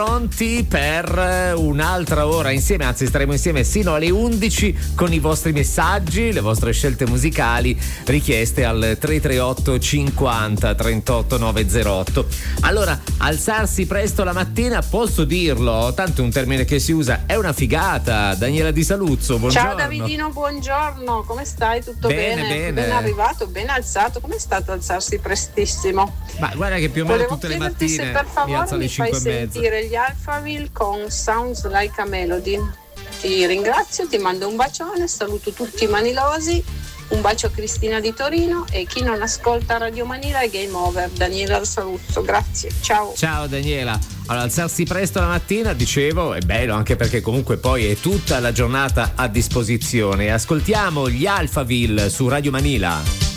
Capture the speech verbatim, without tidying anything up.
Pronti per un'altra ora insieme, anzi staremo insieme sino alle undici con i vostri messaggi, le vostre scelte musicali richieste al tre tre otto cinquanta trentotto novecentotto. Allora, alzarsi presto la mattina, posso dirlo, tanto è un termine che si usa, è una figata. Daniela Di Saluzzo, buongiorno. Ciao Davidino, buongiorno, come stai? Tutto bene? Bene, bene. Ben arrivato, ben alzato, come è stato alzarsi prestissimo? Ma guarda che più o meno Volevo tutte le chiederti mattine se per mi favore alzo alle mi fai cinque e mezza. sentire gli Alphaville con Sounds Like a Melody. Ti ringrazio, ti mando un bacione, saluto tutti i manilosi, un bacio a Cristina di Torino e chi non ascolta Radio Manila è Game Over. Daniela Saluzzo, grazie, ciao. Ciao Daniela. Allora, alzarsi presto la mattina, dicevo, è bello anche perché comunque poi è tutta la giornata a disposizione. Ascoltiamo gli Alphaville su Radio Manila.